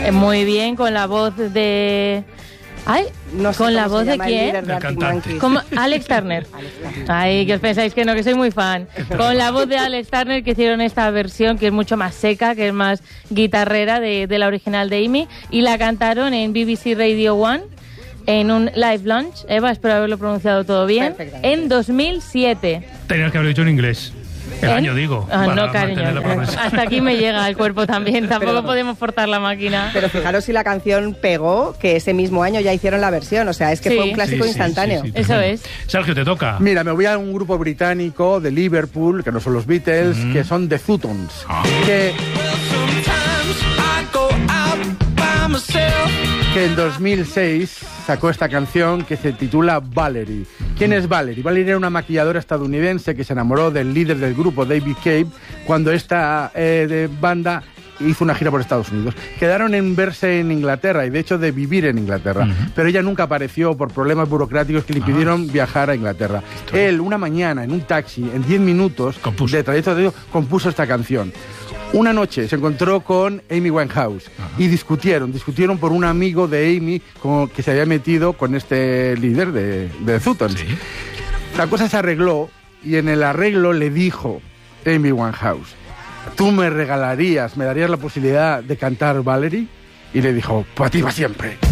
Muy bien, con la voz de... Ay, No sé ¿con la cómo voz se de llama el quién? líder de El Arctic cantante. Monkeys. Como Alex Turner. Ay, que os pensáis que soy muy fan. Con la voz de Alex Turner, que hicieron esta versión que es mucho más seca, que es más guitarrera de la original de Amy, y la cantaron en BBC Radio 1 en un live launch. Eva, espero haberlo pronunciado todo bien. Perfectamente. En 2007. Tenías que haberlo dicho en inglés. El año, digo. Ah, para no, cariño. mantener la promesa. Hasta aquí me llega el cuerpo también. Tampoco podemos forzar la máquina. Pero fijaros si la canción pegó, que ese mismo año ya hicieron la versión. O sea, es que Sí. fue un clásico Sí, instantáneo. sí, Eso es. Sergio, te toca. Mira, me voy a un grupo británico de Liverpool, que no son los Beatles, que son The Futons, que en 2006 sacó esta canción que se titula Valerie. ¿Quién es Valerie? Valerie era una maquilladora estadounidense que se enamoró del líder del grupo, David Cave, cuando esta banda hizo una gira por Estados Unidos. Quedaron en verse en Inglaterra y de hecho de vivir en Inglaterra, pero ella nunca apareció por problemas burocráticos que le impidieron viajar a Inglaterra. Él, una mañana, en un taxi, en 10 minutos de trayecto de compuso esta canción. Una noche se encontró con Amy Winehouse y discutieron por un amigo de Amy que se había metido con este líder de The Futons. Sí. La cosa se arregló y en el arreglo le dijo Amy Winehouse: ¿tú me darías la posibilidad de cantar Valerie? Y le dijo: para ti va siempre.